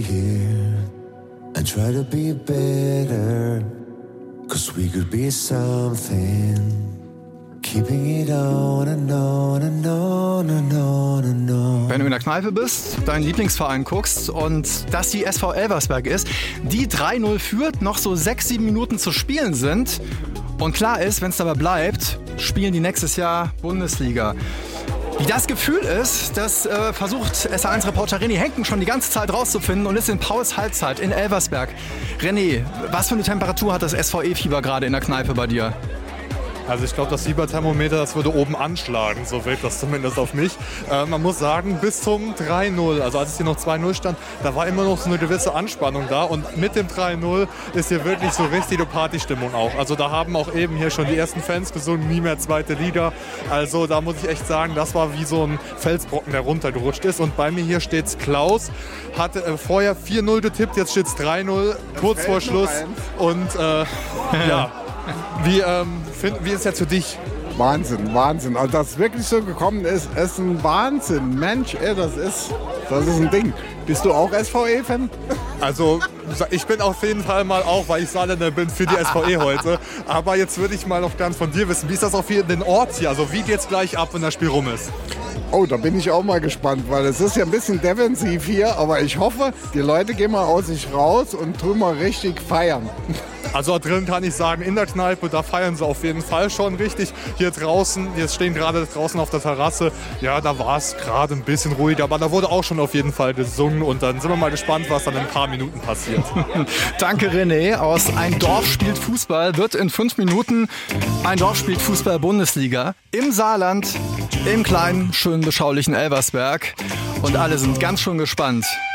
here and try to be better, 'cause we could be something, keeping it on and on and on and on and on. Wenn du in der Kneipe bist, deinen Lieblingsverein guckst und das die SV Elversberg ist, die 3-0 führt, noch so 6-7 Minuten zu spielen sind und klar ist, wenn es dabei bleibt, spielen die nächstes Jahr Bundesliga. Wie das Gefühl ist, das versucht SA1-Reporter René Henken schon die ganze Zeit rauszufinden und ist in Pauls Halbzeit in Elversberg. René, was für eine Temperatur hat das SVE-Fieber gerade in der Kneipe bei dir? Also ich glaube, das Fieberthermometer, das würde oben anschlagen, so wirkt das zumindest auf mich. Man muss sagen, bis zum 3-0, also als es hier noch 2-0 stand, da war immer noch so eine gewisse Anspannung da. Und mit dem 3-0 ist hier wirklich so richtige Partystimmung auch. Also da haben auch eben hier schon die ersten Fans gesungen, nie mehr zweite Liga. Also da muss ich echt sagen, das war wie so ein Felsbrocken, der runtergerutscht ist. Und bei mir hier steht's Klaus, hatte vorher 4-0 getippt, jetzt steht's 3-0, kurz vor Schluss. Und ja... Wie ist jetzt für dich? Wahnsinn. Also, dass es wirklich so gekommen ist ein Wahnsinn. Mensch, ey, das ist ein Ding. Bist du auch SVE-Fan? Also, ich bin auf jeden Fall mal auch, weil ich Saarländer bin, für die SVE heute. Aber jetzt würde ich mal noch ganz von dir wissen, wie ist das auch für den Ort hier? Also, wie geht's gleich ab, wenn das Spiel rum ist? Oh, da bin ich auch mal gespannt, weil es ist ja ein bisschen defensiv hier. Aber ich hoffe, die Leute gehen mal aus sich raus und tun mal richtig feiern. Also da drin kann ich sagen, in der Kneipe, da feiern sie auf jeden Fall schon richtig. Hier draußen, jetzt stehen gerade draußen auf der Terrasse, ja, da war es gerade ein bisschen ruhiger, aber da wurde auch schon auf jeden Fall gesungen und dann sind wir mal gespannt, was dann in ein paar Minuten passiert. Danke René. Aus Ein Dorf spielt Fußball wird in 5 Minuten Ein Dorf spielt Fußball Bundesliga im Saarland, im kleinen, schönen, beschaulichen Elversberg und alle sind ganz schön gespannt,